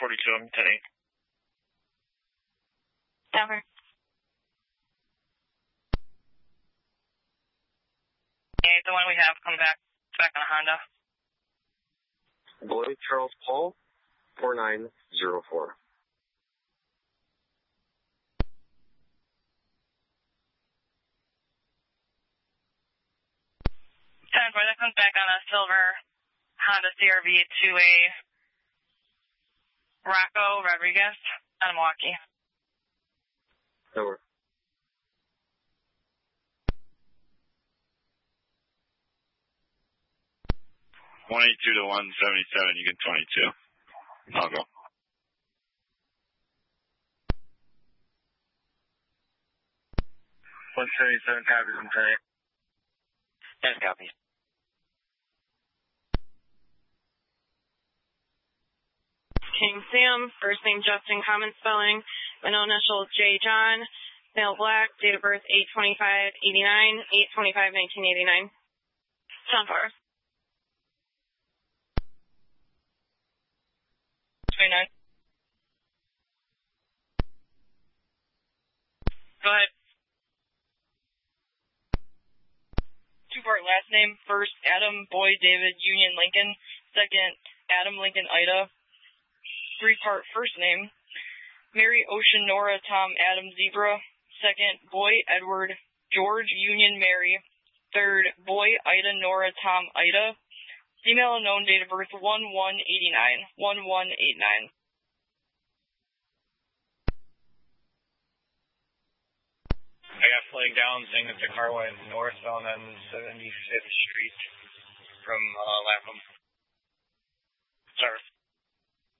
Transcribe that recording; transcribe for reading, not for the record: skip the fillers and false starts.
42, I'm 10-8. Denver. Okay, the one we have come back on a Honda. Boy, Charles Paul, 4904. 10-4, that comes back on a silver Honda CRV to a Rocco Rodriguez on Milwaukee. Over. $182 to $177, you get 22. I'll go. $177 copies from 10. 10 copies. King Sam, first name Justin, common spelling, middle initials J. John, male black, date of birth 8/25/89, 8/25/1989. 10-4. 29. Go ahead. Two-part last name. First, Adam Boy David Union Lincoln. Second, Adam Lincoln Ida. Three-part first name. Mary Ocean Nora Tom Adam Zebra. Second, Boy Edward George Union Mary. Third, Boy Ida Nora Tom Ida. Female unknown, date of birth 1189. 1189. I got flag down saying it's a car went northbound on 75th Street from Lapham.